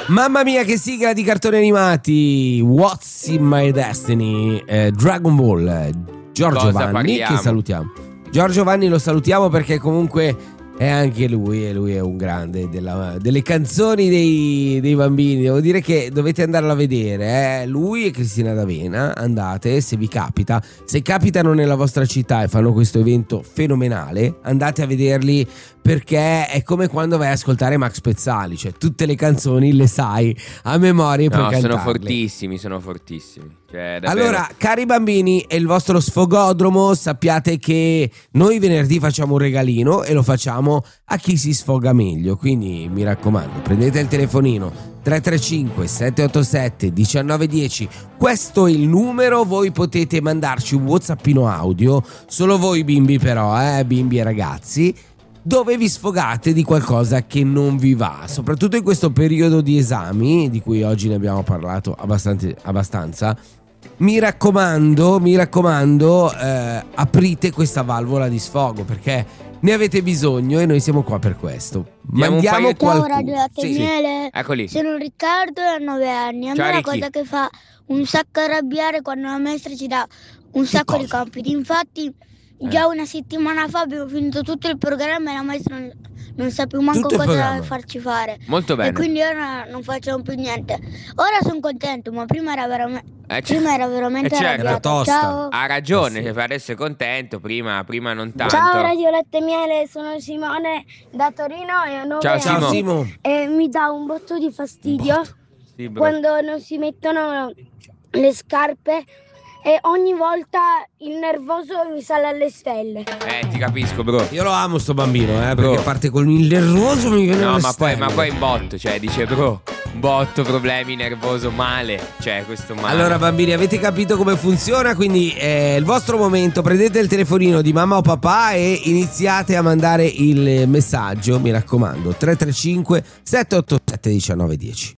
Mamma mia, che sigla di cartoni animati! What's in my destiny? Dragon Ball. Giorgio Vanni, che salutiamo. Giorgio Vanni lo salutiamo perché comunque è anche lui, e lui è un grande delle canzoni dei bambini. Devo dire che dovete andarlo a vedere, lui e Cristina D'Avena. Andate, se vi capita, se capitano nella vostra città e fanno questo evento fenomenale, andate a vederli, perché è come quando vai a ascoltare Max Pezzali, cioè tutte le canzoni le sai a memoria e puoi cantarle. Sono fortissimi. Cioè, allora, cari bambini, è il vostro sfogodromo. Sappiate che noi venerdì facciamo un regalino e lo facciamo a chi si sfoga meglio. Quindi mi raccomando, prendete il telefonino 335 787 1910. Questo è il numero. Voi potete mandarci un WhatsAppino audio, solo voi bimbi però, bimbi e ragazzi, dove vi sfogate di qualcosa che non vi va, soprattutto in questo periodo di esami, di cui oggi ne abbiamo parlato abbastanza. Mi raccomando, aprite questa valvola di sfogo, perché ne avete bisogno e noi siamo qua per questo. Mandiamo qualcuno. Ciao Radio Latte Miele. Eccoli. Sono Riccardo e ho 9 anni. A me la cosa che fa un sacco arrabbiare quando la maestra ci dà un sacco di compiti. Infatti già una settimana fa abbiamo finito tutto il programma e la maestra non sa più manco cosa farci fare. Molto bene. E quindi ora non facciamo più niente. Ora sono contento, ma prima era veramente era tosta. Ciao. Ha ragione, adesso è contento, prima non tanto. Ciao Radio Latte Miele, sono Simone da Torino e ho 9 anni. Ciao Simo. E mi dà un botto di fastidio quando non si mettono le scarpe. E ogni volta il nervoso mi sale alle stelle. Ti capisco, bro. Io lo amo sto bambino, perché parte con il nervoso mi viene alle stelle. Ma poi in botto, cioè dice bro, botto, problemi, nervoso, male. Cioè questo male. Allora bambini, avete capito come funziona? Quindi è il vostro momento. Prendete il telefonino di mamma o papà e iniziate a mandare il messaggio. Mi raccomando, 335 787 1910.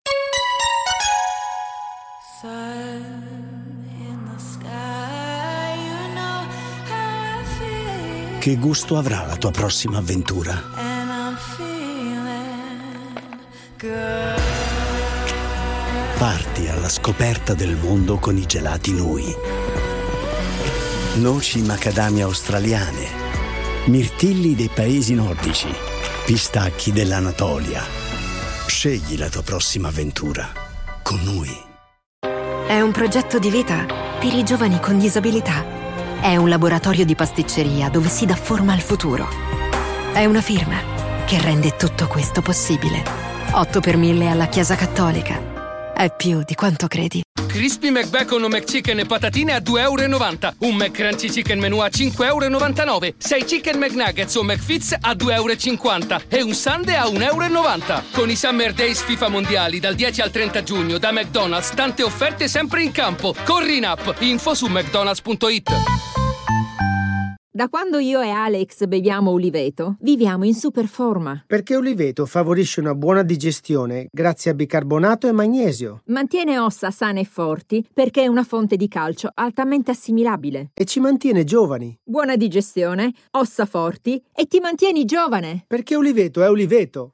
Che gusto avrà la tua prossima avventura? Parti alla scoperta del mondo con i gelati Nui. Noci macadamia australiane, mirtilli dei paesi nordici, pistacchi dell'Anatolia. Scegli la tua prossima avventura con Nui. È un progetto di vita per i giovani con disabilità. È un laboratorio di pasticceria dove si dà forma al futuro. È una firma che rende tutto questo possibile. 8 per 1000 alla Chiesa Cattolica. È più di quanto credi. Crispy McBacon o McChicken e patatine a €2,90. Un McCrunchy Chicken Menù a €5,99. 6 Chicken McNuggets o McFits a €2,50. E un sundae a €1,90. Con i Summer Days FIFA Mondiali dal 10 al 30 giugno da McDonald's, tante offerte sempre in campo. Corri in app. Info su mcdonalds.it. Da quando io e Alex beviamo Uliveto, viviamo in super forma. Perché Uliveto favorisce una buona digestione grazie a bicarbonato e magnesio. Mantiene ossa sane e forti perché è una fonte di calcio altamente assimilabile. E ci mantiene giovani. Buona digestione, ossa forti e ti mantieni giovane. Perché Uliveto è Uliveto.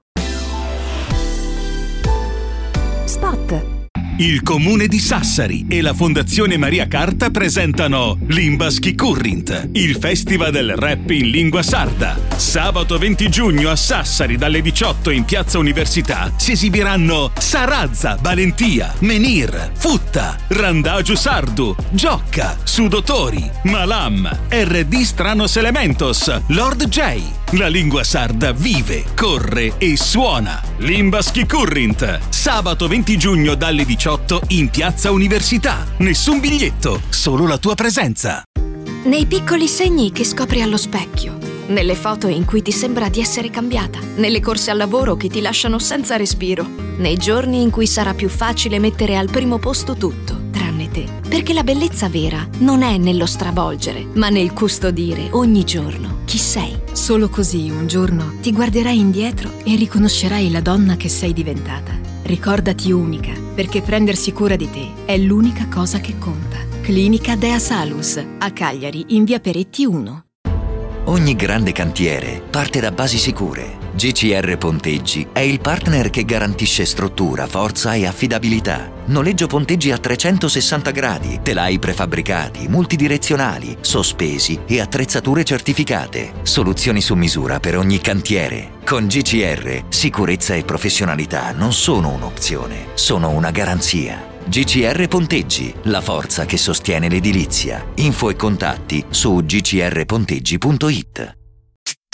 Spot. Il Comune di Sassari e la Fondazione Maria Carta presentano Limbaschi Current, il festival del rap in lingua sarda. Sabato 20 giugno a Sassari dalle 18 in Piazza Università si esibiranno Sarazza, Valentia, Menir, Futta, Randagio Sardu, Giocca, Sudotori, Malam, RD Stranos Elementos, Lord J. La lingua sarda vive, corre e suona. Limbaschi Current, sabato 20 giugno dalle 18 in Piazza Università. Nessun biglietto, solo la tua presenza. Nei piccoli segni che scopri allo specchio, nelle foto in cui ti sembra di essere cambiata, nelle corse al lavoro che ti lasciano senza respiro, nei giorni in cui sarà più facile mettere al primo posto tutto, tranne te. Perché la bellezza vera non è nello stravolgere, ma nel custodire ogni giorno chi sei. Solo così un giorno ti guarderai indietro e riconoscerai la donna che sei diventata. Ricordati unica, perché prendersi cura di te è l'unica cosa che conta. Clinica Dea Salus, a Cagliari, in via Peretti 1. Ogni grande cantiere parte da basi sicure. GCR Ponteggi è il partner che garantisce struttura, forza e affidabilità. Noleggio ponteggi a 360 gradi, telai prefabbricati, multidirezionali, sospesi e attrezzature certificate. Soluzioni su misura per ogni cantiere. Con GCR, sicurezza e professionalità non sono un'opzione, sono una garanzia. GCR Ponteggi, la forza che sostiene l'edilizia. Info e contatti su gcrponteggi.it.